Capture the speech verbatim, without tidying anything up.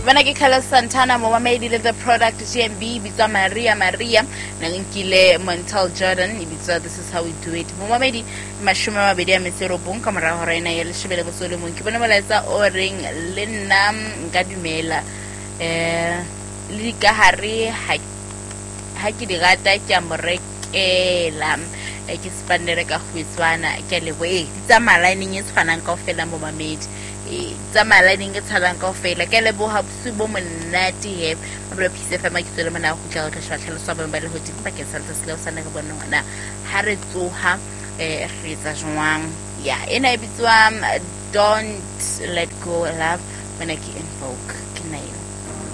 When I get Carlos Santana, Mama made it the product G M B, Bizarre Maria Maria, Nankile Montal Jordan, Ibiza, this is how we do it. Mama made it Mashuma Bidia Mesero Bun, Camara Horena, Elishabella Solomon, Kibanamalaza, Oring, Linam, Gadumela, Lika Harry, Haki de Gata, Jamborek, Lam. Ke spandere ka khwiswana ke le we tsa malaning e tshwanang ka ofela mo mamedi e tsa malaning e tshwanang ka ofela ke le bo hapsu bo monate he ba phise fa makitselo mona go tla ka shwatlhelo sa ba le hoti ba ke salta selo sa ne go bona ngwana ha re tsoha eh re tsa jwang ya ena e bitswa Don't Let Go Love when I get in folk.